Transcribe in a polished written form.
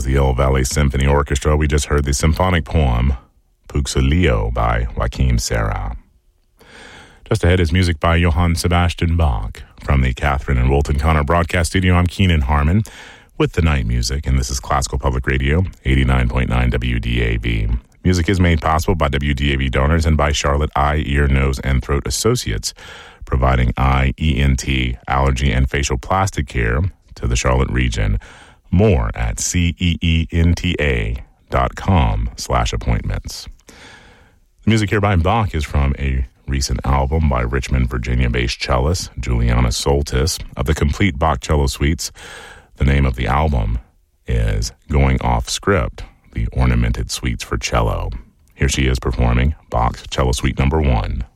was the El Valle Symphony Orchestra. We just heard the symphonic poem, Puxilio, by Joaquim Serra. Just ahead is music by Johann Sebastian Bach. From the Catherine and Woolton Connor Broadcast Studio, I'm Keenan Harmon with the night music, and this is Classical Public Radio, 89.9 WDAV. Music is made possible by WDAV donors and by Charlotte Eye, Ear, Nose, and Throat Associates, providing eye, ENT, allergy, and facial plastic care to the Charlotte region. More at ceenta.com/appointments. The music here by Bach is from a recent album by Richmond, Virginia-based cellist Juliana Soltis of the complete Bach cello suites. The name of the album is Going Off Script, the Ornamented Suites for Cello. Here she is performing Bach's Cello Suite No. 1.